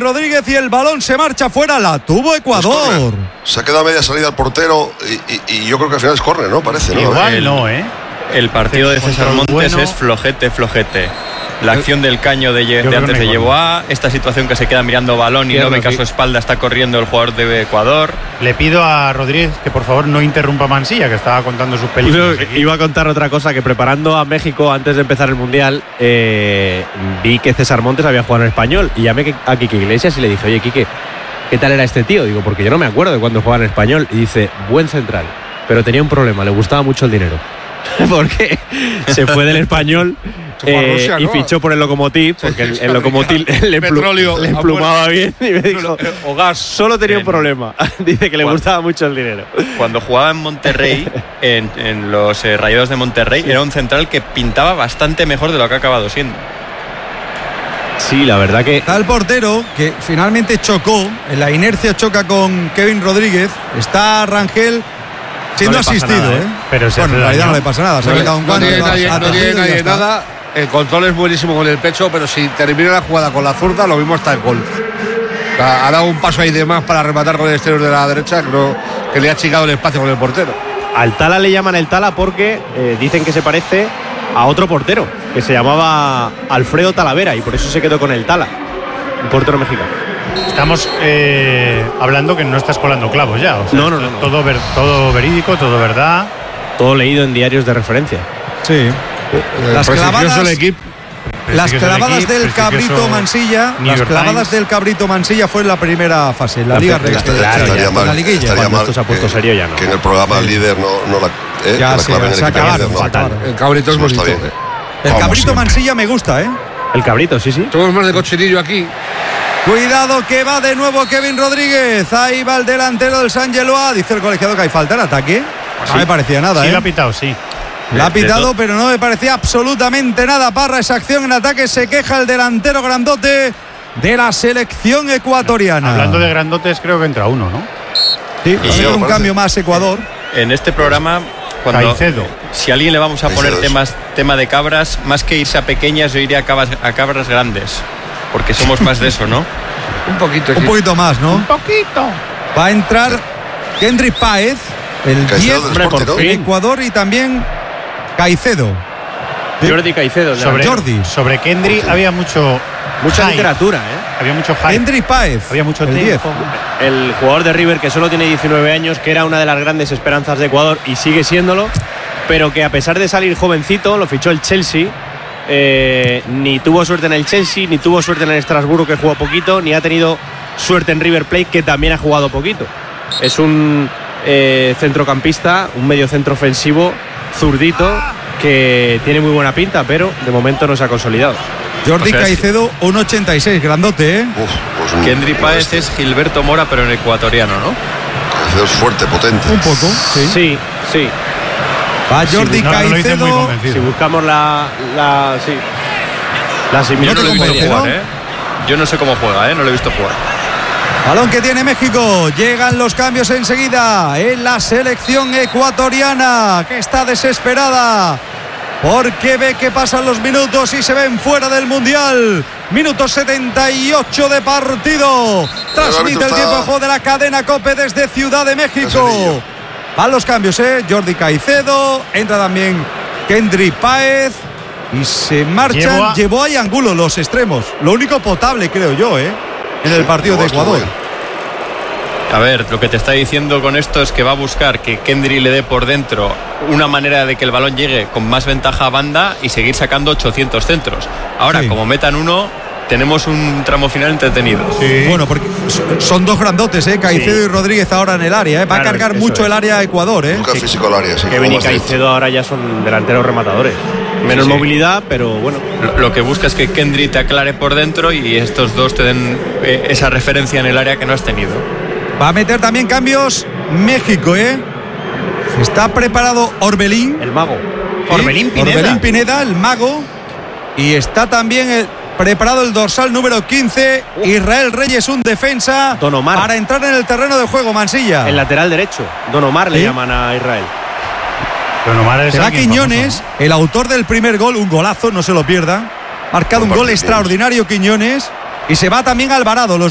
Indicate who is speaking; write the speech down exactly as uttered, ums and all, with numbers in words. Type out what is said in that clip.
Speaker 1: Rodríguez y el balón se marcha fuera. La tuvo Ecuador.
Speaker 2: Se ha quedado a media salida el portero y, y, y yo creo que al final es córner, ¿no? Parece, ¿no?
Speaker 3: Igual
Speaker 2: el,
Speaker 3: no, ¿eh?
Speaker 4: El partido de César Montes bueno. es flojete, flojete. La acción del caño de, de antes de Yeboah, esta situación que se queda mirando balón y no ve que a su espalda está corriendo el jugador de Ecuador.
Speaker 3: Le pido a Rodríguez que por favor no interrumpa a Mansilla, que estaba contando sus películas.
Speaker 5: Iba, iba a contar otra cosa, que preparando a México antes de empezar el Mundial, eh, vi que César Montes había jugado en español y llamé a Quique Iglesias y le dije, oye, Quique, ¿qué tal era este tío? Digo, porque yo no me acuerdo de cuando jugaba en español. Y dice, buen central, pero tenía un problema, le gustaba mucho el dinero. Porque se fue del español eh, Rusia, ¿no? y fichó por el Lokomotiv, porque el, el Lokomotiv le, plu le emplumaba bien y me dijo,
Speaker 4: o gas.
Speaker 5: Solo tenía un problema. Dice que le
Speaker 4: cuando,
Speaker 5: gustaba mucho el dinero.
Speaker 4: Cuando jugaba en Monterrey, en, en los eh, Rayados de Monterrey, sí. era un central que pintaba bastante mejor de lo que ha acabado siendo.
Speaker 5: Sí, la verdad que...
Speaker 1: Está el portero, que finalmente chocó, en la inercia choca con Kevin Rodríguez. Está Rangel siendo
Speaker 5: no
Speaker 1: asistido,
Speaker 5: nada,
Speaker 1: ¿eh?
Speaker 3: Pero
Speaker 1: bueno, en realidad no le pasa nada. Se
Speaker 6: no,
Speaker 1: ha quitado un guante.
Speaker 6: No tiene nadie, no tiene nadie nada. El control es buenísimo con el pecho, pero si termina la jugada con la zurda, lo mismo hasta el gol. O sea, ha dado un paso ahí de más para rematar con el exterior de la derecha, creo que le ha achicado el espacio con el portero.
Speaker 5: Al Tala le llaman el Tala porque eh, dicen que se parece a otro portero, que se llamaba Alfredo Talavera, y por eso se quedó con el Tala, un portero mexicano.
Speaker 3: Estamos eh, hablando que no estás colando clavos ya. O sea,
Speaker 5: no, no, no, no.
Speaker 3: Todo, ver, todo verídico, todo verdad.
Speaker 5: Todo leído en diarios de referencia.
Speaker 1: Sí.
Speaker 6: Eh,
Speaker 1: las clavadas,
Speaker 6: el equipo.
Speaker 1: las clavadas del Cabrito Mansilla,
Speaker 3: New
Speaker 1: las
Speaker 3: York
Speaker 1: clavadas
Speaker 3: Times.
Speaker 1: del Cabrito Mansilla fue en la primera fase, en la, la Liga Regla.
Speaker 2: Claro, estaría
Speaker 1: ya,
Speaker 2: mal,
Speaker 1: la liguilla.
Speaker 2: estaría mal
Speaker 5: esto se ha puesto
Speaker 2: que,
Speaker 5: serio ya no.
Speaker 2: que en el programa sí. líder no, no la, eh,
Speaker 1: ya
Speaker 2: la
Speaker 1: sí,
Speaker 2: clave en el
Speaker 1: se
Speaker 2: equipo
Speaker 1: acabaron,
Speaker 2: líder, no.
Speaker 1: fatal.
Speaker 6: El Cabrito es
Speaker 2: no
Speaker 6: bonito.
Speaker 2: Está bien.
Speaker 1: El
Speaker 2: Vamos
Speaker 1: Cabrito
Speaker 2: siempre.
Speaker 1: Mansilla me gusta, ¿eh?
Speaker 5: El Cabrito, sí, sí.
Speaker 6: Somos más de cochinillo aquí.
Speaker 1: Cuidado que va de nuevo Kevin Rodríguez. Ahí va el delantero del San Geloa. Dice el colegiado que hay falta en ataque.
Speaker 3: Sí.
Speaker 1: No me parecía nada,
Speaker 3: sí,
Speaker 1: ¿eh?
Speaker 3: Sí, lo ha pitado, sí.
Speaker 1: La ha pitado, pero no me parecía absolutamente nada. Parra esa acción en ataque. Se queja el delantero grandote de la selección ecuatoriana.
Speaker 3: Hablando de grandotes, creo que entra uno, ¿no?
Speaker 1: Sí, va a haber un cambio más Ecuador.
Speaker 4: En este programa, cuando
Speaker 3: Caicedo.
Speaker 4: si a alguien le vamos a poner temas, tema de cabras, más que irse a pequeñas, yo iría a cabras, a cabras grandes. Porque somos más de eso, ¿no?
Speaker 6: Un poquito.
Speaker 1: Un
Speaker 6: sí.
Speaker 1: poquito más, ¿no?
Speaker 3: Un poquito.
Speaker 1: Va a entrar Kendry Páez, el diez en Ecuador, y también Caicedo.
Speaker 5: Jordi Caicedo.
Speaker 3: Sobre,
Speaker 1: Jordi.
Speaker 3: sobre Kendry había mucho
Speaker 5: Mucha
Speaker 3: hype.
Speaker 5: literatura, ¿eh?
Speaker 3: Había mucho hype.
Speaker 1: Kendry Páez.
Speaker 3: Había mucho
Speaker 1: el
Speaker 3: tiempo.
Speaker 1: diez.
Speaker 5: El jugador de River, que solo tiene diecinueve años, que era una de las grandes esperanzas de Ecuador y sigue siéndolo, pero que a pesar de salir jovencito, lo fichó el Chelsea. Eh, ni tuvo suerte en el Chelsea, ni tuvo suerte en el Estrasburgo, que jugó poquito, ni ha tenido suerte en River Plate, que también ha jugado poquito. Es un eh, centrocampista, un mediocentro ofensivo, zurdito, que tiene muy buena pinta, pero de momento no se ha consolidado.
Speaker 1: Jordi
Speaker 4: O sea,
Speaker 1: Caicedo, uno ochenta y seis, grandote, ¿eh?
Speaker 2: Uf, pues un,
Speaker 4: Kendry Páez
Speaker 2: este.
Speaker 4: es Gilberto Mora, pero en ecuatoriano, ¿no?
Speaker 2: Caicedo es fuerte, potente.
Speaker 1: Un poco, sí.
Speaker 5: Sí, sí.
Speaker 1: Va Jordi
Speaker 3: Sí, no, no lo hice muy
Speaker 1: Caicedo.
Speaker 3: convencido.
Speaker 5: Si buscamos la, la, sí, la
Speaker 4: Yo
Speaker 5: similitud.
Speaker 4: no lo he visto
Speaker 1: convence,
Speaker 4: jugar,
Speaker 1: ¿no?
Speaker 4: ¿eh? Yo no sé cómo juega, ¿eh? No lo he visto jugar.
Speaker 1: Balón que tiene México. Llegan los cambios enseguida en la selección ecuatoriana, que está desesperada porque ve que pasan los minutos y se ven fuera del Mundial. Minuto setenta y ocho de partido. Transmite el tiempo de juego de la cadena COPE desde Ciudad de México. Van los cambios, ¿eh? Jordi Caicedo. Entra también Kendry Páez. Y se marchan Yeboah y Angulo, los extremos. Lo único potable, creo yo, ¿eh? En el partido de Ecuador.
Speaker 4: A ver, lo que te está diciendo con esto es que va a buscar que Kendry le dé por dentro una manera de que el balón llegue con más ventaja a banda y seguir sacando ochocientos centros. Ahora, sí. como metan uno, tenemos un tramo final entretenido.
Speaker 1: Sí. Bueno, porque son dos grandotes, ¿eh? Caicedo sí. y Rodríguez ahora en el área, ¿eh? Va claro, a cargar mucho es. el área a Ecuador, ¿eh?
Speaker 2: Busca físico el área, sí.
Speaker 5: Kevin y Caicedo ahora ya son delanteros rematadores. Menos sí. movilidad, pero bueno.
Speaker 4: Lo, lo que busca es que Kendry te aclare por dentro y estos dos te den eh, esa referencia en el área que no has tenido.
Speaker 1: Va a meter también cambios México, ¿eh? Está preparado Orbelín.
Speaker 5: El mago.
Speaker 1: ¿Sí?
Speaker 3: Orbelín Pineda.
Speaker 1: Orbelín Pineda, el mago. Y está también el, preparado el dorsal número quince, uh. Israel Reyes, un defensa.
Speaker 5: Don Omar.
Speaker 1: Para entrar en el terreno de juego, Mansilla.
Speaker 5: El lateral derecho. Don Omar ¿Sí? le llaman a Israel.
Speaker 3: Don Omar es
Speaker 1: Será Quiñones,
Speaker 3: famoso, ¿no?
Speaker 1: el autor del primer gol, un golazo, no se lo pierda. Marcado un gol extraordinario Quiñones. Y se va también Alvarado. Los